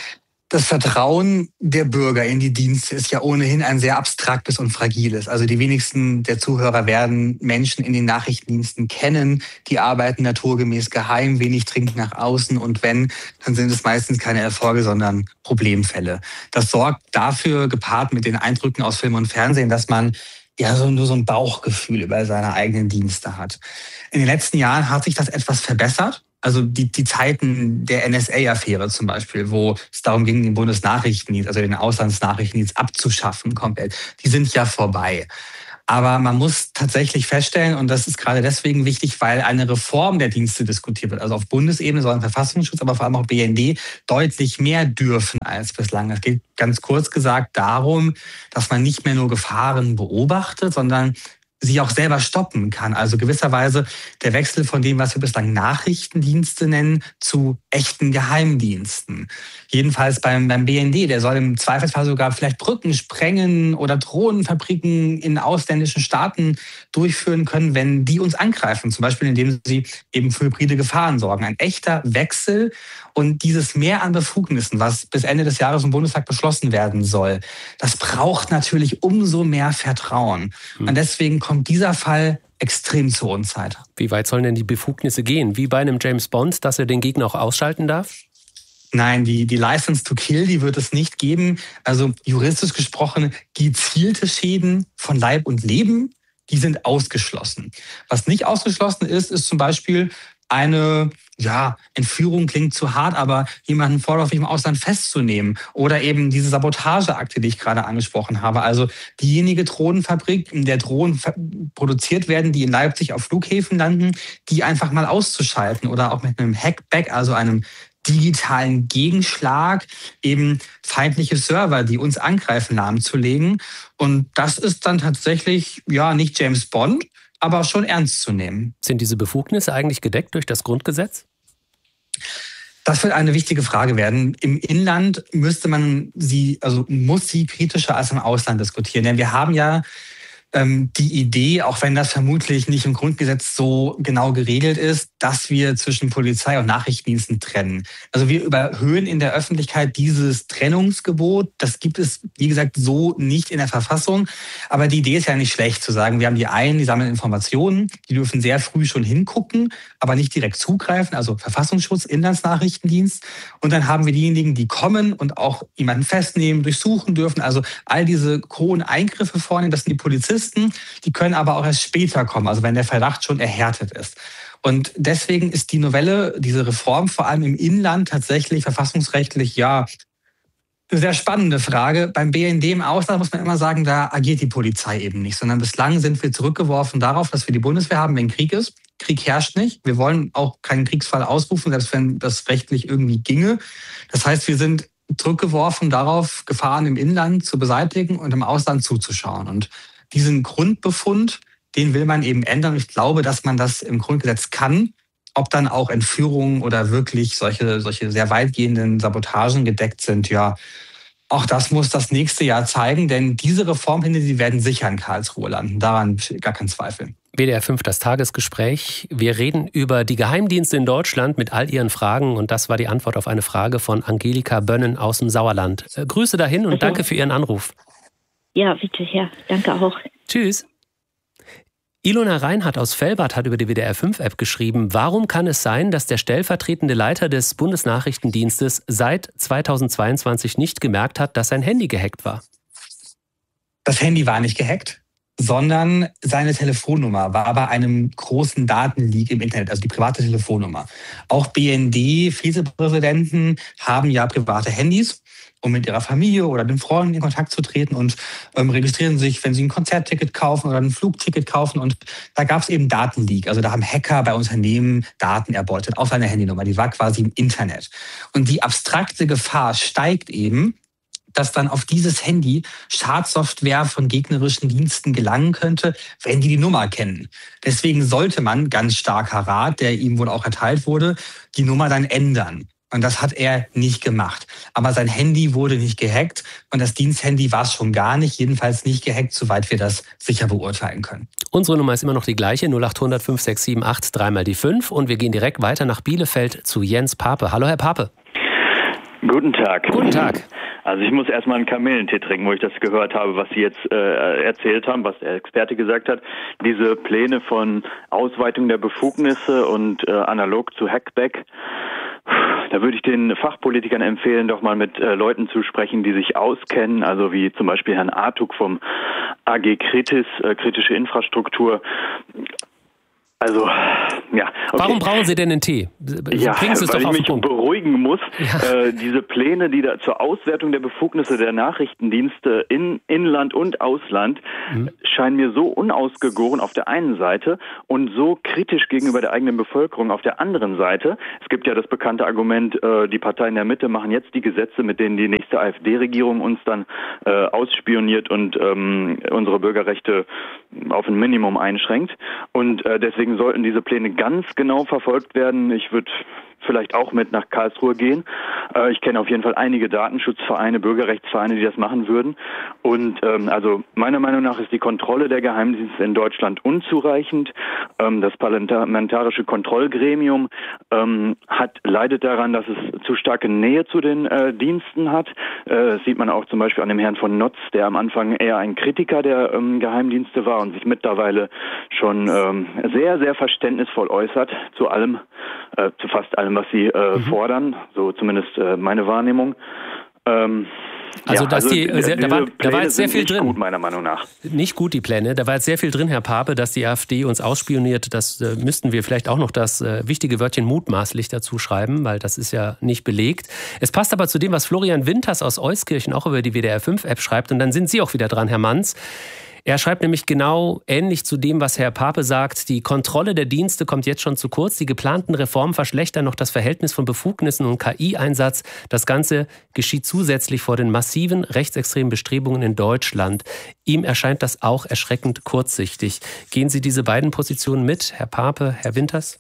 das Vertrauen der Bürger in die Dienste ist ja ohnehin ein sehr abstraktes und fragiles. Also die wenigsten der Zuhörer werden Menschen in den Nachrichtendiensten kennen. Die arbeiten naturgemäß geheim, wenig dringend nach außen. Und wenn, dann sind es meistens keine Erfolge, sondern Problemfälle. Das sorgt dafür, gepaart mit den Eindrücken aus Film und Fernsehen, dass man ja so nur so ein Bauchgefühl über seine eigenen Dienste hat. In den letzten Jahren hat sich das etwas verbessert. Also die, die Zeiten der N S A-Affäre zum Beispiel, wo es darum ging, den Bundesnachrichtendienst, also den Auslandsnachrichtendienst abzuschaffen komplett, die sind ja vorbei. Aber man muss tatsächlich feststellen, und das ist gerade deswegen wichtig, weil eine Reform der Dienste diskutiert wird. Also auf Bundesebene soll ein Verfassungsschutz, aber vor allem auch B N D deutlich mehr dürfen als bislang. Es geht ganz kurz gesagt darum, dass man nicht mehr nur Gefahren beobachtet, sondern sie auch selber stoppen kann. Also gewisserweise der Wechsel von dem, was wir bislang Nachrichtendienste nennen, zu echten Geheimdiensten. Jedenfalls beim, beim B N D, der soll im Zweifelsfall sogar vielleicht Brücken sprengen oder Drohnenfabriken in ausländischen Staaten durchführen können, wenn die uns angreifen. Zum Beispiel, indem sie eben für hybride Gefahren sorgen. Ein echter Wechsel. Und dieses Mehr an Befugnissen, was bis Ende des Jahres im Bundestag beschlossen werden soll, das braucht natürlich umso mehr Vertrauen. Hm. Und deswegen kommt dieser Fall extrem zur Unzeit. Wie weit sollen denn die Befugnisse gehen? Wie bei einem James Bond, dass er den Gegner auch ausschalten darf? Nein, die, die License to Kill, die wird es nicht geben. Also juristisch gesprochen, gezielte Schäden von Leib und Leben, die sind ausgeschlossen. Was nicht ausgeschlossen ist, ist zum Beispiel eine, ja, Entführung klingt zu hart, aber jemanden vorläufig im Ausland festzunehmen oder eben diese Sabotageakte, die ich gerade angesprochen habe. Also diejenige Drohnenfabrik, in der Drohnen produziert werden, die in Leipzig auf Flughäfen landen, die einfach mal auszuschalten oder auch mit einem Hackback, also einem digitalen Gegenschlag, eben feindliche Server, die uns angreifen, lahmzulegen. Und das ist dann tatsächlich, ja, nicht James Bond, aber schon ernst zu nehmen. Sind diese Befugnisse eigentlich gedeckt durch das Grundgesetz? Das wird eine wichtige Frage werden. Im Inland müsste man sie, also muss sie kritischer als im Ausland diskutieren. Denn wir haben ja ähm, die Idee, auch wenn das vermutlich nicht im Grundgesetz so genau geregelt ist, dass wir zwischen Polizei und Nachrichtendiensten trennen. Also wir überhöhen in der Öffentlichkeit dieses Trennungsgebot. Das gibt es, wie gesagt, so nicht in der Verfassung. Aber die Idee ist ja nicht schlecht zu sagen, wir haben die einen, die sammeln Informationen, die dürfen sehr früh schon hingucken, aber nicht direkt zugreifen, also Verfassungsschutz, Inlandsnachrichtendienst. Und dann haben wir diejenigen, die kommen und auch jemanden festnehmen, durchsuchen dürfen, also all diese hohen Eingriffe vornehmen, das sind die Polizisten, die können aber auch erst später kommen, also wenn der Verdacht schon erhärtet ist. Und deswegen ist die Novelle, diese Reform vor allem im Inland tatsächlich verfassungsrechtlich, ja, eine sehr spannende Frage. Beim B N D im Ausland muss man immer sagen, da agiert die Polizei eben nicht, sondern bislang sind wir zurückgeworfen darauf, dass wir die Bundeswehr haben, wenn Krieg ist. Krieg herrscht nicht. Wir wollen auch keinen Kriegsfall ausrufen, selbst wenn das rechtlich irgendwie ginge. Das heißt, wir sind zurückgeworfen darauf, Gefahren im Inland zu beseitigen und im Ausland zuzuschauen. Und diesen Grundbefund, den will man eben ändern. Ich glaube, dass man das im Grundgesetz kann. Ob dann auch Entführungen oder wirklich solche, solche sehr weitgehenden Sabotagen gedeckt sind, ja, auch das muss das nächste Jahr zeigen. Denn diese Reformpläne, die werden sicher in Karlsruhe landen. Daran gar kein Zweifel. W D R fünf, das Tagesgespräch. Wir reden über die Geheimdienste in Deutschland mit all ihren Fragen. Und das war die Antwort auf eine Frage von Angelika Bönnen aus dem Sauerland. Grüße dahin und danke für Ihren Anruf. Ja, bitte, ja. Danke auch. Tschüss. Ilona Reinhardt aus Velbert hat über die W D R fünf App geschrieben, warum kann es sein, dass der stellvertretende Leiter des Bundesnachrichtendienstes seit zweitausendzweiundzwanzig nicht gemerkt hat, dass sein Handy gehackt war? Das Handy war nicht gehackt, sondern seine Telefonnummer war bei einem großen Datenleak im Internet, also die private Telefonnummer. Auch B N D-Vizepräsidenten haben ja private Handys, um mit ihrer Familie oder den Freunden in Kontakt zu treten und ähm, registrieren sich, wenn sie ein Konzertticket kaufen oder ein Flugticket kaufen. Und da gab es eben Datenleak. Also da haben Hacker bei Unternehmen Daten erbeutet auf seine Handynummer. Die war quasi im Internet. Und die abstrakte Gefahr steigt eben, dass dann auf dieses Handy Schadsoftware von gegnerischen Diensten gelangen könnte, wenn die die Nummer kennen. Deswegen sollte man, ganz starker Rat, der ihm wohl auch erteilt wurde, die Nummer dann ändern. Und das hat er nicht gemacht. Aber sein Handy wurde nicht gehackt und das Diensthandy war es schon gar nicht, jedenfalls nicht gehackt, soweit wir das sicher beurteilen können. Unsere Nummer ist immer noch die gleiche, null acht hundert fünf sechs sieben acht, dreimal die fünf. Und wir gehen direkt weiter nach Bielefeld zu Jens Pape. Hallo, Herr Pape. Guten Tag. Guten Tag. Also ich muss erstmal einen Kamillentee trinken, wo ich das gehört habe, was Sie jetzt äh, erzählt haben, was der Experte gesagt hat. Diese Pläne von Ausweitung der Befugnisse und äh, analog zu Hackback, da würde ich den Fachpolitikern empfehlen, doch mal mit äh, Leuten zu sprechen, die sich auskennen, also wie zum Beispiel Herrn Artuk vom A G Kritis, äh, kritische Infrastruktur. Also, ja. Okay. Warum brauchen Sie denn einen Tee? Ja, Bringen Sie es weil doch auf ich mich den Punkt. beruhigen muss. Ja. Äh, diese Pläne, die da zur Auswertung der Befugnisse der Nachrichtendienste in Inland und Ausland mhm. scheinen mir so unausgegoren auf der einen Seite und so kritisch gegenüber der eigenen Bevölkerung auf der anderen Seite. Es gibt ja das bekannte Argument, äh, die Parteien der Mitte machen jetzt die Gesetze, mit denen die nächste AfD-Regierung uns dann äh, ausspioniert und ähm, unsere Bürgerrechte auf ein Minimum einschränkt. Und äh, deswegen sollten diese Pläne ganz genau verfolgt werden. Ich würde vielleicht auch mit nach Karlsruhe gehen. Äh, ich kenne auf jeden Fall einige Datenschutzvereine, Bürgerrechtsvereine, die das machen würden. Und ähm, also meiner Meinung nach ist die Kontrolle der Geheimdienste in Deutschland unzureichend. Ähm, das parlamentarische Kontrollgremium ähm, hat leidet daran, dass es zu starke Nähe zu den äh, Diensten hat. Äh, das sieht man auch zum Beispiel an dem Herrn von Notz, der am Anfang eher ein Kritiker der ähm, Geheimdienste war und sich mittlerweile schon ähm, sehr, sehr verständnisvoll äußert zu allem, äh, zu fast allem, was sie äh, mhm. fordern, so zumindest äh, meine Wahrnehmung. Ähm, also, ja, dass also die, sehr, da, war, da war jetzt sehr viel nicht drin. Gut, meiner Meinung nach. Nicht gut, die Pläne. Da war jetzt sehr viel drin, Herr Pape, dass die AfD uns ausspioniert. Das äh, müssten wir vielleicht auch noch das äh, wichtige Wörtchen mutmaßlich dazu schreiben, weil das ist ja nicht belegt. Es passt aber zu dem, was Florian Winters aus Euskirchen auch über die W D R fünf App schreibt. Und dann sind Sie auch wieder dran, Herr Manz. Er schreibt nämlich genau ähnlich zu dem, was Herr Pape sagt. Die Kontrolle der Dienste kommt jetzt schon zu kurz. Die geplanten Reformen verschlechtern noch das Verhältnis von Befugnissen und K I-Einsatz. Das Ganze geschieht zusätzlich vor den massiven rechtsextremen Bestrebungen in Deutschland. Ihm erscheint das auch erschreckend kurzsichtig. Gehen Sie diese beiden Positionen mit, Herr Pape, Herr Winters?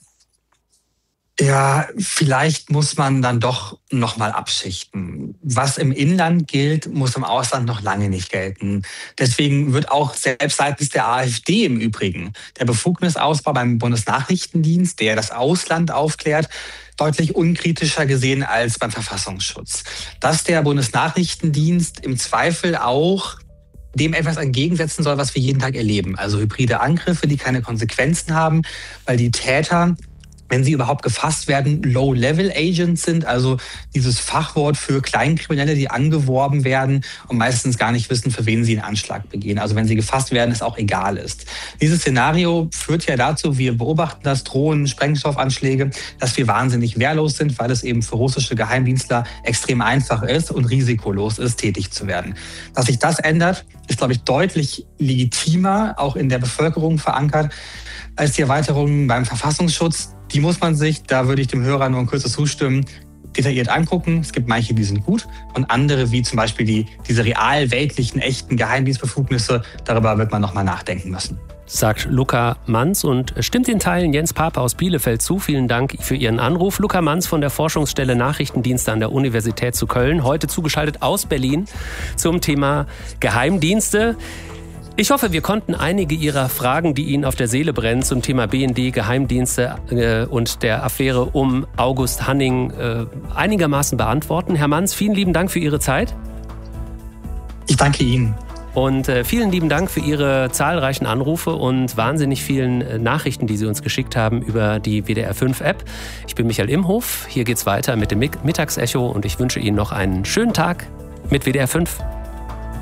Ja, vielleicht muss man dann doch noch mal abschichten. Was im Inland gilt, muss im Ausland noch lange nicht gelten. Deswegen wird auch selbst seitens der AfD im Übrigen der Befugnisausbau beim Bundesnachrichtendienst, der das Ausland aufklärt, deutlich unkritischer gesehen als beim Verfassungsschutz. Dass der Bundesnachrichtendienst im Zweifel auch dem etwas entgegensetzen soll, was wir jeden Tag erleben. Also hybride Angriffe, die keine Konsequenzen haben, weil die Täter, wenn sie überhaupt gefasst werden, Low-Level-Agents sind, also dieses Fachwort für Kleinkriminelle, die angeworben werden und meistens gar nicht wissen, für wen sie einen Anschlag begehen. Also wenn sie gefasst werden, es auch egal ist. Dieses Szenario führt ja dazu, wir beobachten das, Drohnen, Sprengstoffanschläge, dass wir wahnsinnig wehrlos sind, weil es eben für russische Geheimdienstler extrem einfach ist und risikolos ist, tätig zu werden. Dass sich das ändert, ist, glaube ich, deutlich legitimer, auch in der Bevölkerung verankert, als die Erweiterungen beim Verfassungsschutz. Die muss man sich, da würde ich dem Hörer nur in Kürze zustimmen, detailliert angucken. Es gibt manche, die sind gut und andere, wie zum Beispiel die, diese real weltlichen, echten Geheimdienstbefugnisse, darüber wird man nochmal nachdenken müssen. Sagt Luca Manz und stimmt in Teilen Jens Pape aus Bielefeld zu. Vielen Dank für Ihren Anruf. Luca Manz von der Forschungsstelle Nachrichtendienste an der Universität zu Köln, heute zugeschaltet aus Berlin zum Thema Geheimdienste. Ich hoffe, wir konnten einige Ihrer Fragen, die Ihnen auf der Seele brennen, zum Thema B N D, Geheimdienste äh, und der Affäre um August Hanning äh, einigermaßen beantworten. Herr Manz, vielen lieben Dank für Ihre Zeit. Ich danke Ihnen. Und äh, vielen lieben Dank für Ihre zahlreichen Anrufe und wahnsinnig vielen äh, Nachrichten, die Sie uns geschickt haben über die W D R fünf App. Ich bin Michael Imhof. Hier geht's weiter mit dem Mittagsecho und ich wünsche Ihnen noch einen schönen Tag mit W D R fünf.